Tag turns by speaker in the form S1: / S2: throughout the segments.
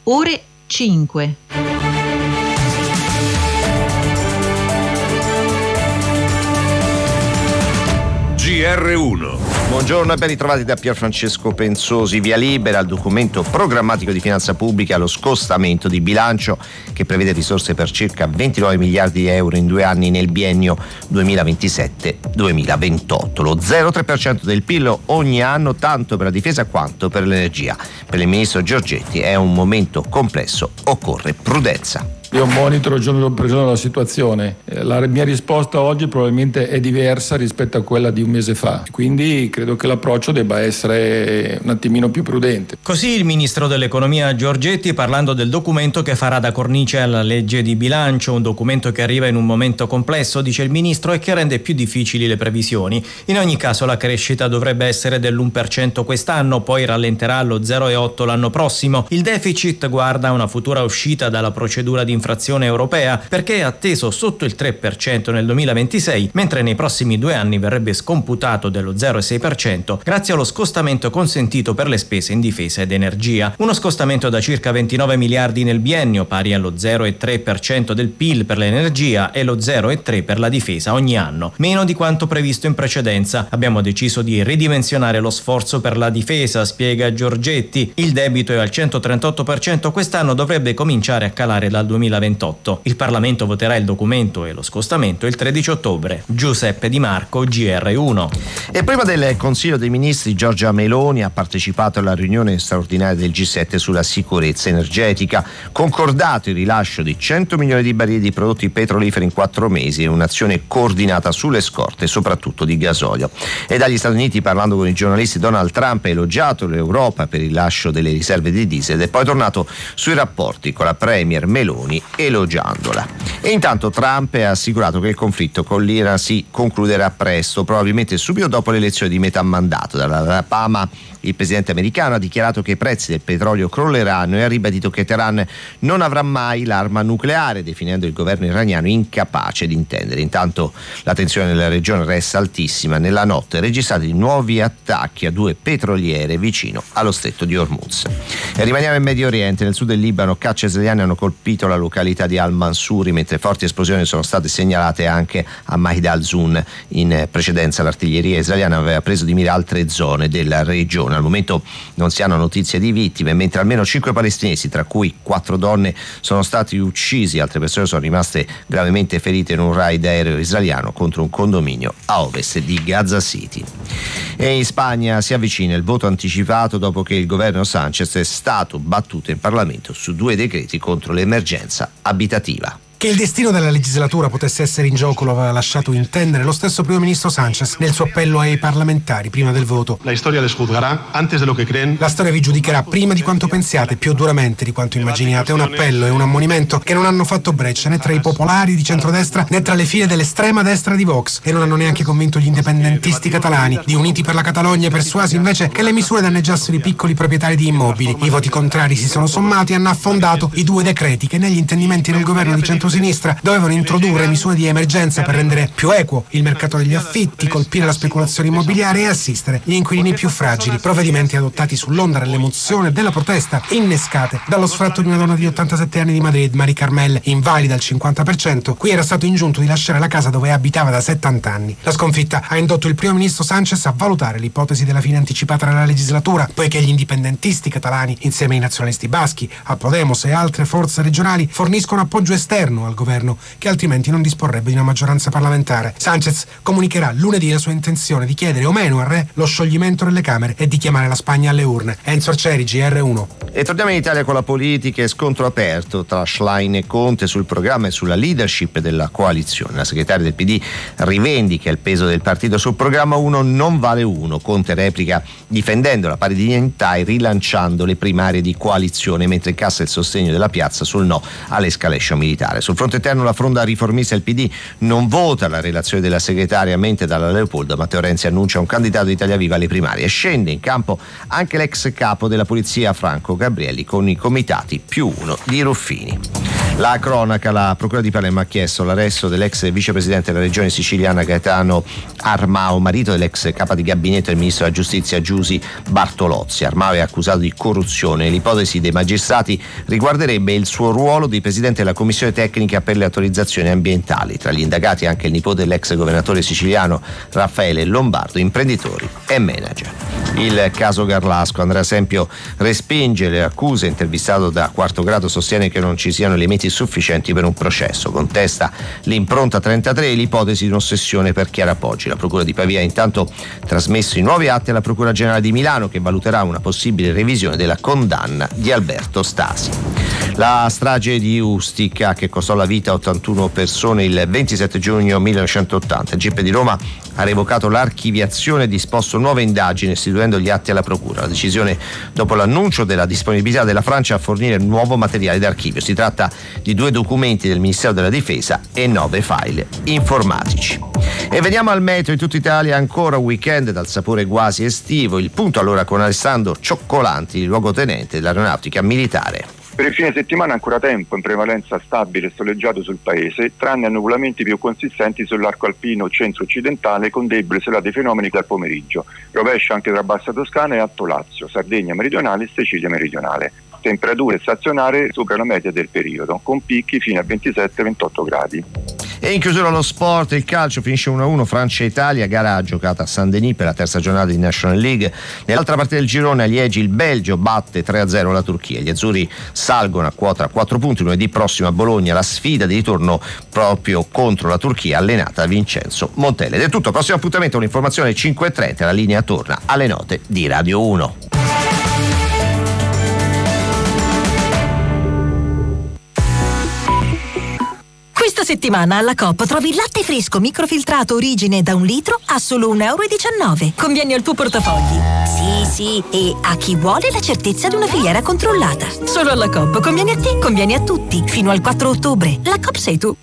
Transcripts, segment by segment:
S1: ore 5.
S2: GR1.
S3: Buongiorno e ben ritrovati da Pierfrancesco Pensosi. Via libera al documento programmatico di finanza pubblica, lo scostamento di bilancio che prevede risorse per circa 29 miliardi di euro in 2 anni nel biennio 2027-2028. Lo 0,3% del PIL ogni anno, tanto per la difesa quanto per l'energia. Per il ministro Giorgetti è un momento complesso, occorre prudenza.
S4: Io monitoro giorno dopo giorno la situazione. La mia risposta oggi probabilmente è diversa rispetto a quella di un mese fa, quindi credo che l'approccio debba essere un attimino più prudente.
S5: Così il ministro dell'economia Giorgetti, parlando del documento che farà da cornice alla legge di bilancio, un documento che arriva in un momento complesso, dice il ministro, e che rende più difficili le previsioni. In ogni caso la crescita dovrebbe essere dell'1% quest'anno, poi rallenterà allo 0,8% l'anno prossimo. Il deficit guarda a una futura uscita dalla procedura di infrazione europea perché è atteso sotto il 3% nel 2026, mentre nei prossimi 2 anni verrebbe scomputato dello 0,6% grazie allo scostamento consentito per le spese in difesa ed energia. Uno scostamento da circa 29 miliardi nel biennio, pari allo 0,3% del PIL per l'energia e lo 0,3% per la difesa ogni anno, meno di quanto previsto in precedenza. Abbiamo deciso di ridimensionare lo sforzo per la difesa, spiega Giorgetti. Il debito è al 138%, quest'anno dovrebbe cominciare a calare dal 2028. Il Parlamento voterà il documento e lo scostamento il 13 ottobre. Giuseppe Di Marco, GR1.
S3: E prima del Consiglio dei Ministri, Giorgia Meloni ha partecipato alla riunione straordinaria del G7 sulla sicurezza energetica, concordato il rilascio di 100 milioni di barili di prodotti petroliferi in 4 mesi e un'azione coordinata sulle scorte, soprattutto di gasolio. E dagli Stati Uniti, parlando con i giornalisti, Donald Trump ha elogiato l'Europa per il rilascio delle riserve di diesel e poi è tornato sui rapporti con la premier Meloni elogiandola. E intanto Trump ha assicurato che il conflitto con l'Iran si concluderà presto, probabilmente subito dopo le elezioni di metà mandato. Dall'Alabama il presidente americano ha dichiarato che i prezzi del petrolio crolleranno e ha ribadito che Teheran non avrà mai l'arma nucleare, definendo il governo iraniano incapace di intendere. Intanto la tensione nella regione resta altissima. Nella notte registrati nuovi attacchi a 2 petroliere vicino allo stretto di Hormuz. E rimaniamo in Medio Oriente. Nel sud del Libano cacce israeliane hanno colpito la località di Al-Mansuri, mentre forti esplosioni sono state segnalate anche a Mahida al-Zun. In precedenza l'artiglieria israeliana aveva preso di mira altre zone della regione. Al momento non si hanno notizie di vittime, mentre almeno 5 palestinesi, tra cui 4 donne, sono stati uccisi. Altre persone sono rimaste gravemente ferite in un raid aereo israeliano contro un condominio a ovest di Gaza City. E in Spagna si avvicina il voto anticipato dopo che il governo Sánchez è stato battuto in Parlamento su 2 decreti contro l'emergenza abitativa.
S6: Che il destino della legislatura potesse essere in gioco lo aveva lasciato intendere lo stesso primo ministro Sánchez nel suo appello ai parlamentari prima del voto.
S7: La storia les juzgará antes de lo que creen.
S6: La storia vi giudicherà prima di quanto pensiate, più duramente di quanto immaginiate. È un appello e un ammonimento che non hanno fatto breccia né tra i popolari di centrodestra né tra le file dell'estrema destra di Vox, e non hanno neanche convinto gli indipendentisti catalani, di Uniti per la Catalogna, persuasi invece che le misure danneggiassero i piccoli proprietari di immobili. I voti contrari si sono sommati e hanno affondato i 2 decreti che negli intendimenti del governo di centrosinistra dovevano introdurre misure di emergenza per rendere più equo il mercato degli affitti, colpire la speculazione immobiliare e assistere gli inquilini più fragili. Provvedimenti adottati sull'onda dell'emozione e della protesta, innescate dallo sfratto di una donna di 87 anni di Madrid, Marie Carmel, invalida al 50%, cui era stato ingiunto di lasciare la casa dove abitava da 70 anni. La sconfitta ha indotto il primo ministro Sánchez a valutare l'ipotesi della fine anticipata della legislatura, poiché gli indipendentisti catalani, insieme ai nazionalisti baschi, a Podemos e altre forze regionali, forniscono appoggio esterno al governo, che altrimenti non disporrebbe di una maggioranza parlamentare. Sánchez comunicherà lunedì la sua intenzione di chiedere o meno al re lo scioglimento delle Camere e di chiamare la Spagna alle urne. Enzo Arcieri, GR1.
S3: E torniamo in Italia con la politica e scontro aperto tra Schlein e Conte sul programma e sulla leadership della coalizione. La segretaria del PD rivendica il peso del partito sul programma. 1 non vale 1. Conte replica difendendo la pari dignità e rilanciando le primarie di coalizione, mentre incassa il sostegno della piazza sul no all'escalation militare. Sul fronte interno la fronda riformista e il PD non vota la relazione della segretaria, mentre dalla Leopoldo Matteo Renzi annuncia un candidato di Italia Viva alle primarie. Scende in campo anche l'ex capo della polizia Franco Gabrielli con i comitati +1 di Ruffini. La cronaca, la Procura di Palermo ha chiesto l'arresto dell'ex vicepresidente della regione siciliana Gaetano Armao, marito dell'ex capa di gabinetto del ministro della giustizia Giusy Bartolozzi. Armao è accusato di corruzione. L'ipotesi dei magistrati riguarderebbe il suo ruolo di presidente della commissione tecnica per le autorizzazioni ambientali. Tra gli indagati anche il nipote dell'ex governatore siciliano Raffaele Lombardo, imprenditori e manager. Il caso Garlasco. Andrea Sempio respinge le accuse. Intervistato da Quarto Grado sostiene che non ci siano elementi sufficienti per un processo. Contesta l'impronta 33 e l'ipotesi di un'ossessione per Chiara Poggi. La Procura di Pavia ha intanto trasmesso i nuovi atti alla Procura Generale di Milano, che valuterà una possibile revisione della condanna di Alberto Stasi. La strage di Ustica, che costò la vita a 81 persone il 27 giugno 1980. Il GIP di Roma ha revocato l'archiviazione e disposto nuove indagini, istituendo gli atti alla Procura. La decisione dopo l'annuncio della disponibilità della Francia a fornire nuovo materiale d'archivio. Si tratta di 2 documenti del Ministero della Difesa e 9 file informatici. E veniamo al meteo in tutta Italia. Ancora un weekend dal sapore quasi estivo. Il punto allora con Alessandro Cioccolanti, luogotenente dell'Aeronautica Militare.
S1: Per il fine settimana ancora tempo, in prevalenza stabile e soleggiato sul paese, tranne annuvolamenti più consistenti sull'arco alpino centro-occidentale con deboli isolati fenomeni dal pomeriggio. Rovescio anche tra Bassa Toscana e Alto Lazio, Sardegna meridionale e Sicilia meridionale. Temperature stazionarie sopra la media del periodo, con picchi fino a 27-28 gradi.
S3: E in chiusura lo sport, il calcio finisce 1-1 Francia-Italia, gara giocata a Saint-Denis per la terza giornata di National League. Nell'altra partita del girone a Liegi il Belgio batte 3-0 la Turchia. Gli azzurri salgono a quota 4 punti. Lunedì prossimo a Bologna la sfida di ritorno proprio contro la Turchia, allenata da Vincenzo Montella. Ed è tutto, prossimo appuntamento un'informazione 5:30, la linea torna alle note di Radio 1.
S2: Questa settimana alla Coop trovi il latte fresco microfiltrato origine da 1 litro a solo €1,19. Conviene al tuo portafogli. Sì, e a chi vuole la certezza di una filiera controllata. Solo alla Coop conviene a te, conviene a tutti. Fino al 4 ottobre. La Coop sei tu.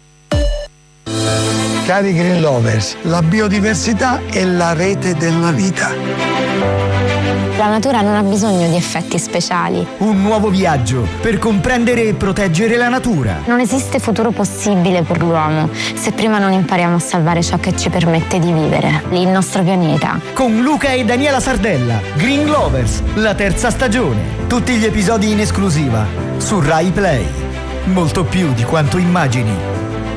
S8: Cari Green Lovers, la biodiversità è la rete della vita.
S9: La natura non ha bisogno di effetti speciali.
S10: Un nuovo viaggio per comprendere e proteggere la natura.
S9: Non esiste futuro possibile per l'uomo se prima non impariamo a salvare ciò che ci permette di vivere, il nostro pianeta.
S10: Con Luca e Daniela Sardella, Green Lovers, la terza stagione. Tutti gli episodi in esclusiva su Rai Play. Molto più di quanto immagini.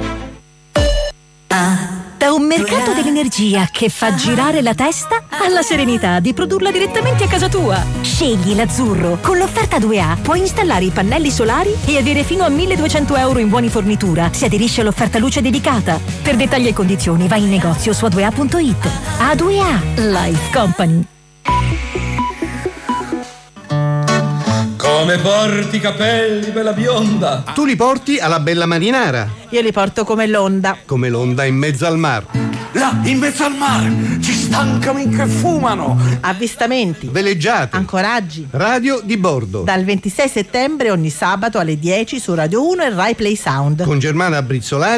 S2: Da un mercato dell'energia che fa girare la testa alla serenità di produrla direttamente a casa tua. Scegli l'azzurro. Con l'offerta 2A puoi installare i pannelli solari e avere fino a €1.200 in buoni fornitura. Si aderisce all'offerta luce dedicata. Per dettagli e condizioni vai in negozio su a2a.it. A2A Life Company.
S11: Come porti i capelli, bella bionda?
S12: Tu li porti alla bella marinara.
S13: Io li porto come l'onda.
S12: Come l'onda in mezzo al mar.
S11: Là, in mezzo al mare, ci stancano che fumano.
S13: Avvistamenti,
S12: veleggiate,
S13: ancoraggi,
S12: radio di bordo.
S13: Dal 26 settembre ogni sabato alle 10 su Radio 1 e Rai Play Sound.
S12: Con Germana Brizzolari